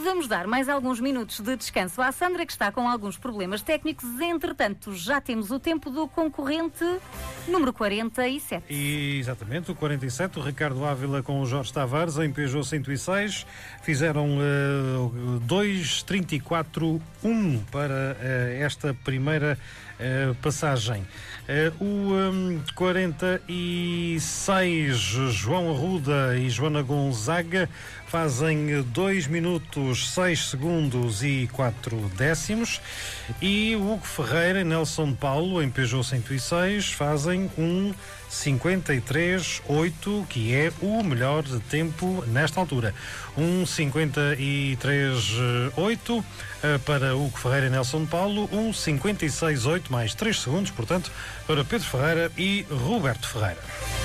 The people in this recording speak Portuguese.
Vamos dar mais alguns minutos de descanso à Sandra, que está com alguns problemas técnicos. Entretanto, já temos o tempo do concorrente número 47. Exatamente, o 47, o Ricardo Ávila com o Jorge Tavares em Peugeot 106. Fizeram 2:34.1 para esta primeira passagem. O 46, João Arruda e Joana Gonzaga fazem 2 minutos, 6 segundos e 4 décimos. E o Hugo Ferreira e Nelson Paulo em Peugeot 106 fazem 1:53.8, que é o melhor tempo nesta altura. 1:53.8 para Hugo Ferreira e Nelson Paulo, 1:56.8 mais 3 segundos, portanto, para Pedro Ferreira e Roberto Ferreira.